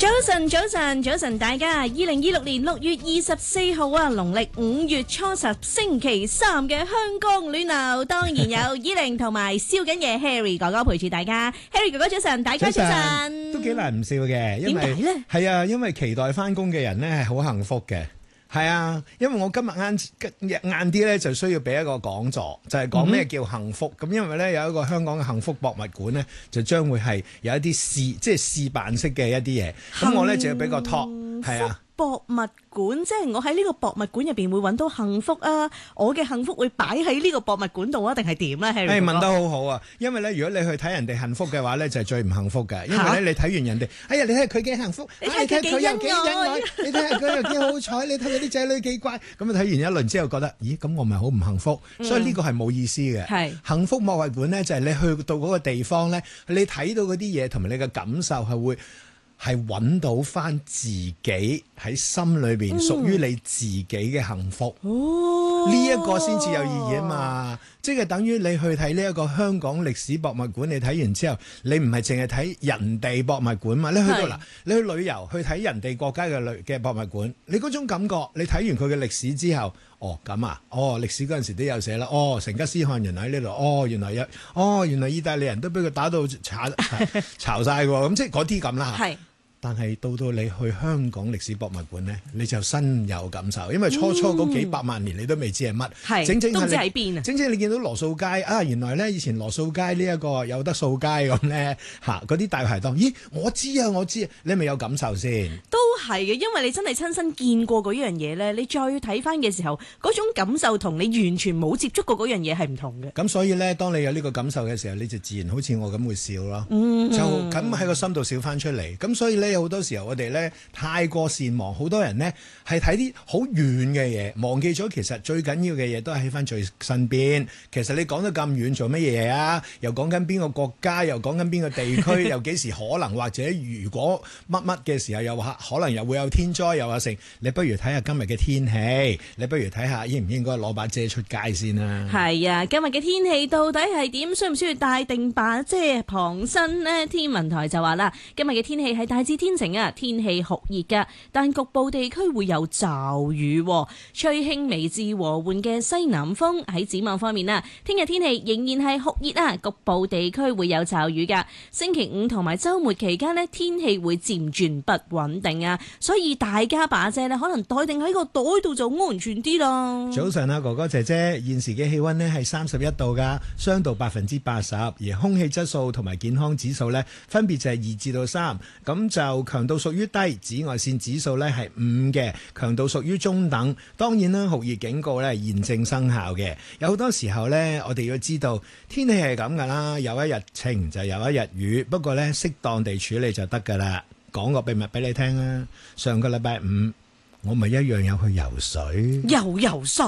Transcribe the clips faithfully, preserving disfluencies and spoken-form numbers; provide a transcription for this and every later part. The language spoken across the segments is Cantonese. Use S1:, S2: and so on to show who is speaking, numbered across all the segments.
S1: 早晨，早晨，早晨，大家！二零二六年六月二十四號啊，農曆五月初十星期三嘅香港暖流，當然有依玲同埋燒緊嘢 Harry 哥哥陪住大家。Harry 哥哥早晨，大家早晨。
S2: 都幾難唔笑嘅，因為
S1: 點解咧？
S2: 係啊，因為期待翻工嘅人咧係好幸福嘅。係啊，因為我今日晏晏啲咧就需要俾一個講座，就係講咩叫幸福。咁、嗯、因為咧有一個香港嘅幸福博物館咧，就將會係有一啲試即係試辦式嘅一啲嘢。咁我咧就要俾個 talk， 係啊。
S1: 博物館即係我喺呢個博物館入邊會揾到幸福啊！我嘅幸福會擺喺呢個博物館度啊，定係點咧？係
S2: 誒問得好好啊！因為咧，如果你去睇人哋幸福嘅話咧，就係最唔幸福嘅。因為咧，你睇完人哋，哎呀，你睇下佢幾幸福，
S1: 你睇佢幾恩愛，
S2: 你睇下佢又幾好彩，你睇佢啲仔女幾乖。咁啊睇完一輪之後，覺得咦咁我咪好唔幸福？嗯、所以呢個係冇意思嘅。係幸福博物館咧，就係你去到嗰個地方咧，你睇到嗰啲嘢同埋你嘅感受係會。係揾到翻自己喺心裏邊屬於你自己嘅幸福，呢一、哦、個先至有意義啊嘛！即係等於你去睇呢一個香港歷史博物館，你睇完之後，你唔係淨係睇人哋博物館嘛？你去到嗱，是你去旅遊去睇人哋國家嘅旅嘅博物館，你嗰種感覺，你睇完佢嘅歷史之後，哦咁啊，哦歷史嗰陣時都有寫啦，哦成吉思汗人喺呢度，哦原來有，哦原來意大利人都俾佢打到炒炒晒喎，咁即係嗰啲咁啦。係。但係到到你去香港歷史博物館咧，你就深有感受，因為初初嗰幾百萬年你都未知係乜，
S1: 係、嗯、
S2: 整整
S1: 都唔知喺邊啊！
S2: 整整你見到羅素街啊，原來咧以前羅素街呢一個有得掃街咁咧嚇，嗰啲大排檔，咦我知啊我知啊，你係咪有感受先？
S1: 都係嘅，因為你真係親身見過嗰樣嘢咧，你再睇翻嘅時候，嗰種感受同你完全冇接觸過嗰樣嘢係唔同嘅。
S2: 咁所以咧，當你有呢個感受嘅時候，你就自然好似我咁會笑咯，
S1: 嗯、
S2: 就咁喺個心度笑翻出嚟。咁所以咧，有好多時候我哋咧太過善忘，好多人呢係睇啲好遠嘅嘢，忘記咗其實最緊要嘅嘢都係喺翻最身邊。其實你講得咁遠做乜嘢啊？又講緊邊個國家，又講緊邊個地區，又幾時可能或者如果乜乜嘅時候又話可能又會有天災又話成。你不如睇下今日嘅天氣，你不如睇下應唔應該攞把遮出街先啊？係
S1: 啊，今日嘅天氣到底係點？需唔需要帶定把遮傍身呢？天文台就話啦，今日嘅天氣係大致天晴啊，天氣酷熱㗎，但局部地區會有驟雨，吹輕微至和緩嘅西南風。喺展望方面啊，聽日天氣仍然係酷熱啊，局部地區會有驟雨㗎。星期五同埋週末期間呢，天氣會漸轉不穩定啊，所以大家把遮呢可能袋定喺個袋度就安全啲咯。
S2: 早晨啊，哥哥姐姐，現時嘅氣溫呢係三十一度㗎，相度百分之八十，而空氣質素同埋健康指數呢分別就係二至到三，咁就強度屬於低，紫外線指數呢係五嘅，強度屬於中等。當然啦，酷熱警告呢現正生效嘅。有好多時候呢，我哋要知道天氣係咁噶啦，有一日晴就有一日雨，不過呢，適當地處理就得噶啦。講個秘密俾你聽啊，上個禮拜五我咪一樣有去游水，
S1: 游游水，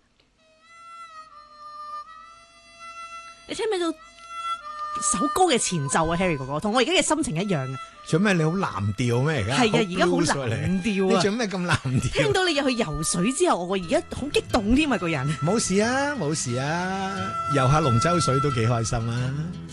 S1: 你聽唔聽到首歌嘅前奏啊 Harry 哥哥，同我而家嘅心情一樣啊！
S2: 做咩你好藍調咩而家？
S1: 係啊，而家好藍調啊！
S2: 你做咩咁藍調？
S1: 聽到你入去游水之後，我而家好激動添啊！個人
S2: 冇事啊，冇事啊，游下龍舟水都幾開心啊！